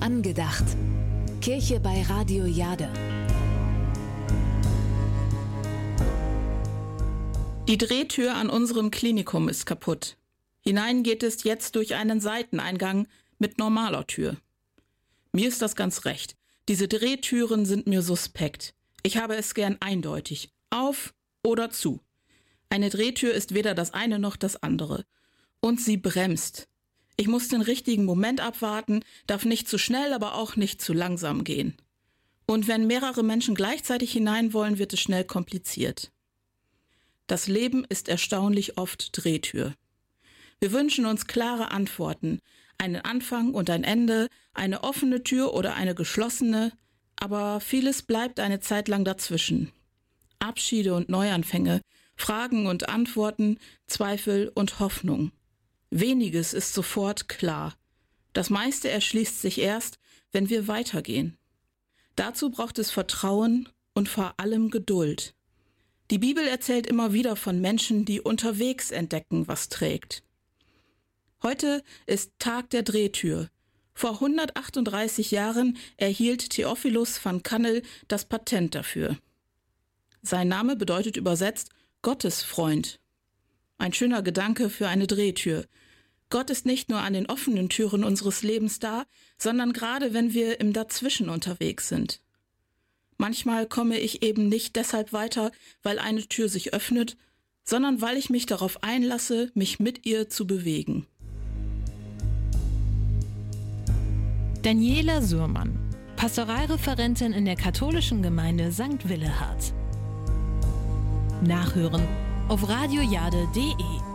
Angedacht. Kirche bei Radio Jade. Die Drehtür an unserem Klinikum ist kaputt. Hinein geht es jetzt durch einen Seiteneingang mit normaler Tür. Mir ist das ganz recht. Diese Drehtüren sind mir suspekt. Ich habe es gern eindeutig. Auf oder zu. Eine Drehtür ist weder das eine noch das andere. Und sie bremst. Ich muss den richtigen Moment abwarten, darf nicht zu schnell, aber auch nicht zu langsam gehen. Und wenn mehrere Menschen gleichzeitig hinein wollen, wird es schnell kompliziert. Das Leben ist erstaunlich oft Drehtür. Wir wünschen uns klare Antworten, einen Anfang und ein Ende, eine offene Tür oder eine geschlossene, aber vieles bleibt eine Zeit lang dazwischen. Abschiede und Neuanfänge, Fragen und Antworten, Zweifel und Hoffnung. Weniges ist sofort klar. Das meiste erschließt sich erst, wenn wir weitergehen. Dazu braucht es Vertrauen und vor allem Geduld. Die Bibel erzählt immer wieder von Menschen, die unterwegs entdecken, was trägt. Heute ist Tag der Drehtür. Vor 138 Jahren erhielt Theophilus van Kannel das Patent dafür. Sein Name bedeutet übersetzt Gottesfreund. Ein schöner Gedanke für eine Drehtür. Gott ist nicht nur an den offenen Türen unseres Lebens da, sondern gerade wenn wir im Dazwischen unterwegs sind. Manchmal komme ich eben nicht deshalb weiter, weil eine Tür sich öffnet, sondern weil ich mich darauf einlasse, mich mit ihr zu bewegen. Daniela Suhrmann, Pastoralreferentin in der katholischen Gemeinde St. Willehad. Nachhören auf radiojade.de